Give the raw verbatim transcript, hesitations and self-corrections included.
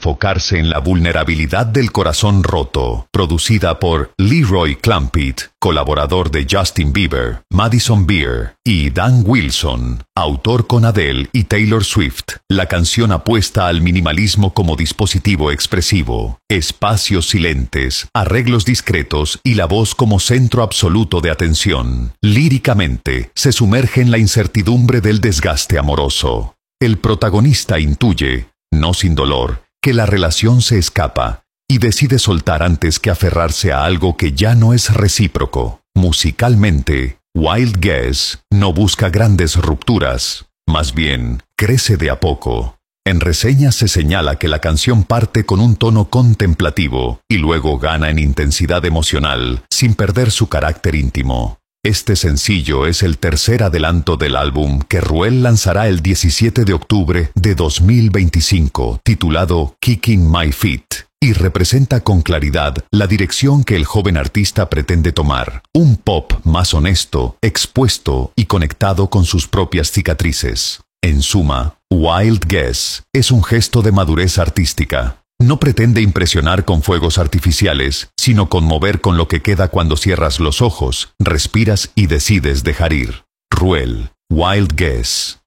enfocarse en la vulnerabilidad del corazón roto, producida por Leroy Clampett, colaborador de Justin Bieber, Madison Beer y Dan Wilson, autor con Adele y Taylor Swift. La canción apuesta al minimalismo como dispositivo expresivo, espacios silentes, arreglos discretos y la voz como centro absoluto de atención. Líricamente, se sumerge en la incertidumbre del desgaste amoroso. El protagonista intuye, no sin dolor, que la relación se escapa y decide soltar antes que aferrarse a algo que ya no es recíproco. Musicalmente, Wild Guess no busca grandes rupturas, más bien, crece de a poco. En reseñas se señala que la canción parte con un tono contemplativo y luego gana en intensidad emocional, sin perder su carácter íntimo. Este sencillo es el tercer adelanto del álbum que Ruel lanzará el diecisiete de octubre de dos mil veinticinco, titulado Kicking My Feet, y representa con claridad la dirección que el joven artista pretende tomar, un pop más honesto, expuesto y conectado con sus propias cicatrices. En suma, Wild Guess es un gesto de madurez artística. No pretende impresionar con fuegos artificiales, sino conmover con lo que queda cuando cierras los ojos, respiras y decides dejar ir. Ruel, Wild Guess.